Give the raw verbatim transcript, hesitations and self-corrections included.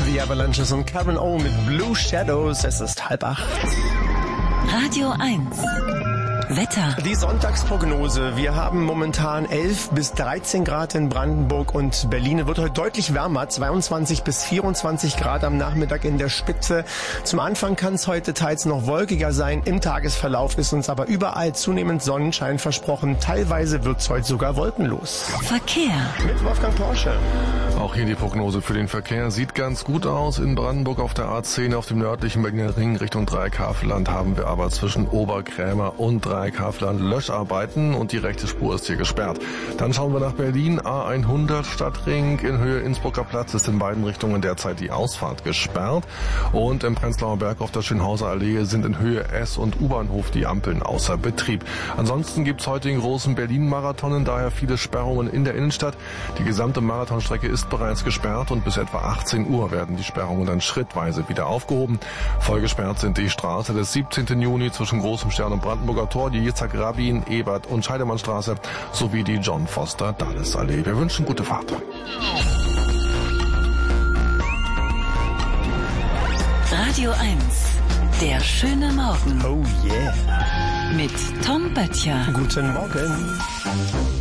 The Avalanches und Karen O mit Blue Shadows. Es ist halb acht. Radio eins. Wetter. Die Sonntagsprognose. Wir haben momentan elf bis dreizehn Grad in Brandenburg und Berlin. Es wird heute deutlich wärmer, zweiundzwanzig bis vierundzwanzig Grad am Nachmittag in der Spitze. Zum Anfang kann es heute teils noch wolkiger sein. Im Tagesverlauf ist uns aber überall zunehmend Sonnenschein versprochen. Teilweise wird es heute sogar wolkenlos. Verkehr. Mit Wolfgang Porsche. Auch hier die Prognose für den Verkehr. Sieht ganz gut aus. In Brandenburg auf der A zehn auf dem nördlichen Berliner Ring Richtung Dreieckhavelland haben wir aber zwischen Oberkrämer und Dreieckhavelland Löscharbeiten und die rechte Spur ist hier gesperrt. Dann schauen wir nach Berlin. A hundert Stadtring in Höhe Innsbrucker Platz ist in beiden Richtungen derzeit die Ausfahrt gesperrt. Und im Prenzlauer Berg auf der Schönhauser Allee sind in Höhe S- und U-Bahnhof die Ampeln außer Betrieb. Ansonsten gibt es heute den großen Berlin-Marathon, daher viele Sperrungen in der Innenstadt. Die gesamte Marathonstrecke ist bereits gesperrt und bis etwa achtzehn Uhr werden die Sperrungen dann schrittweise wieder aufgehoben. Voll gesperrt sind die Straße des siebzehnten Juni zwischen Großem Stern und Brandenburger Tor, die Yitzhak Rabin, Ebert und Scheidemannstraße sowie die John Foster Dulles Allee. Wir wünschen gute Fahrt. Radio eins. Der schöne Morgen. Oh yeah. Mit Tom Böttcher. Guten Morgen.